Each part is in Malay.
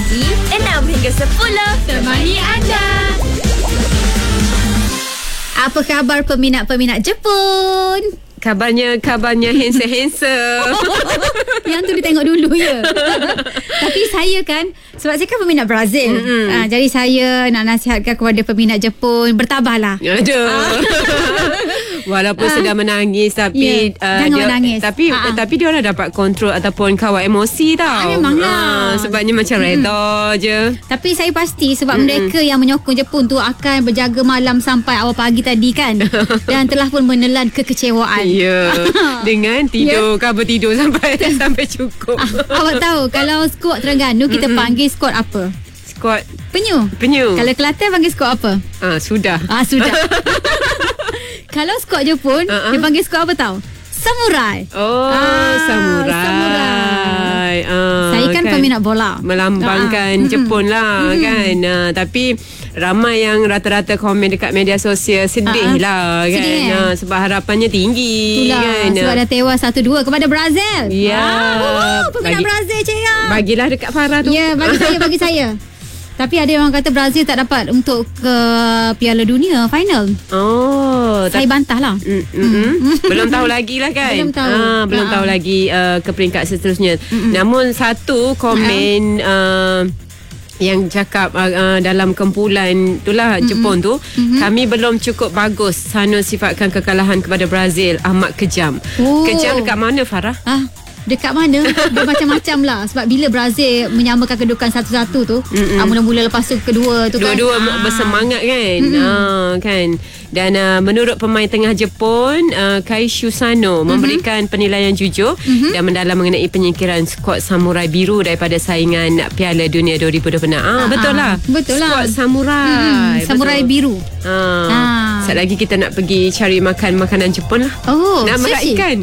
pagi 6 hingga 10 temani anda. Apa khabar peminat-peminat Jepun? Kabarnya handsome. Yang tu dia tengok dulu ya. Tapi saya kan, sebab saya kan peminat Brazil, jadi saya nak nasihatkan kepada peminat Jepun, bertabahlah. Aduh. Walaupun sedang menangis tapi jangan menangis. Tapi dia orang dapat kontrol ataupun kawal emosi tau. Memanglah. Sebabnya macam reda je. Tapi saya pasti sebab mereka yang menyokong Jepun tu akan berjaga malam sampai awal pagi tadi kan. Dan telah pun menelan kekecewaan. Ya. Dengan tidur, cover tidur sampai cukup. Awak tahu kalau skuad Terengganu kita panggil skuad apa? Skuad Penyu. Kalau Kelantan panggil skuad apa? Sudah. Sudah. Kalau skuad Jepun dia panggil skuad apa tahu? Samurai. Samurai. Saya kan peminat bola, melambangkan Jepun lah kan. Tapi ramai yang rata-rata komen dekat media sosial sedih lah kan. Sedih, sebab harapannya tinggi. Itulah, kan. sebab dah tewas 1-2 kepada Brazil. Ya. Peminat Brazil cik. Bagilah dekat Farah tu. Ya, bagi saya. Tapi ada orang kata Brazil tak dapat untuk ke Piala Dunia final. Saya bantah lah. Belum tahu lagi lah kan. Belum tahu. Tahu lagi ke peringkat seterusnya. Namun satu komen yang cakap dalam kumpulan itulah Jepun tu, kami belum cukup bagus. Sano sifatkan kekalahan kepada Brazil amat kejam. Kejam dekat mana Farah? Dekat mana? Dia macam-macam lah. Sebab bila Brazil menyamakan kedudukan 1-1 tu, mula-mula lepas tu kedua tu dua-dua bersemangat kan. Kan. Dan menurut pemain tengah Jepun, Kaishu Sano memberikan penilaian jujur dan mendalam mengenai penyingkiran skuad Samurai Biru daripada saingan Piala Dunia 2026. Betul lah. Skuad Samurai. Samurai Biru. Sekejap lagi kita nak pergi cari makan makanan Jepun lah. Nak makan ikan.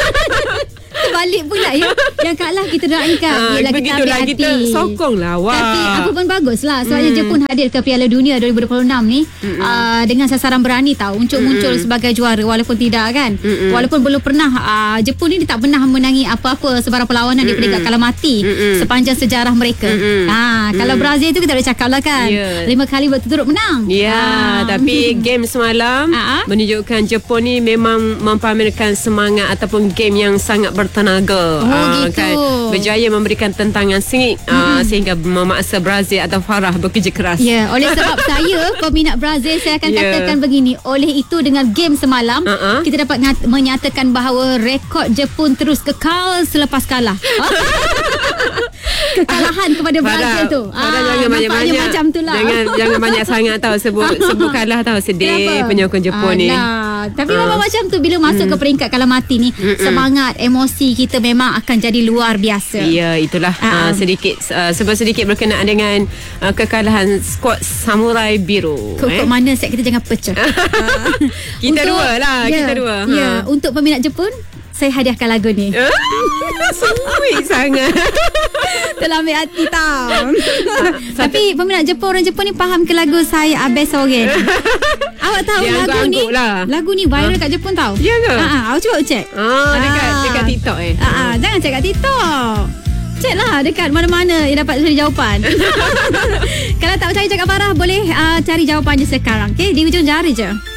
Balik pula ya. Yang kalah kita doakan. Yelah, kita ambil hati. Kita sokong lah awak. Tapi apa pun bagus lah. Sebabnya Jepun hadir ke Piala Dunia 2026 ni dengan sasaran berani tahu. Muncul sebagai juara walaupun tidak kan. Walaupun belum pernah Jepun ni tak pernah menangi apa-apa sebarang perlawanan di peringkat kalah mati sepanjang sejarah mereka. Kalau Brazil tu kita dah cakap lah kan. 5 kali berturut-turut menang. Tapi game semalam menunjukkan Jepun ni memang mempamerkan semangat ataupun game yang sangat bertenaga. Gitu. Kan, berjaya memberikan tentangan sengit sehingga memaksa Brazil atau Farah bekerja keras. Oleh sebab saya peminat Brazil, saya akan katakan begini. Oleh itu dengan game semalam kita dapat menyatakan bahawa rekod Jepun terus kekal selepas kalah. Kekalahan kepada Brazil tu. Jangan banyak-banyak macam tu lah. Jangan banyak sangat tahu sebut kalah tahu sedih penyokong Jepun ni. Tapi memang macam tu bila masuk ke peringkat kalah mati ni, semangat, emosi kita memang akan jadi luar biasa. Ya, itulah sedikit berkenaan dengan kekalahan skuad Samurai Biru. Kok mana set kita jangan pecah. Kita dua. Untuk peminat Jepun, saya hadiahkan lagu ni. Sweet sangat. Telah ambil hati tau. Tapi peminat Jepun, orang Jepun ni faham ke lagu saya Abe Sogen? Awak tahu lagu ni viral kat Jepun tau. Ya ke? Awak cuba cek. Dekat TikTok jangan cek kat TikTok. Cek lah dekat mana-mana yang dapat cari jawapan. Kalau tak percaya cakap Farah, boleh cari jawapan je sekarang. Okay? Di ujung jari je.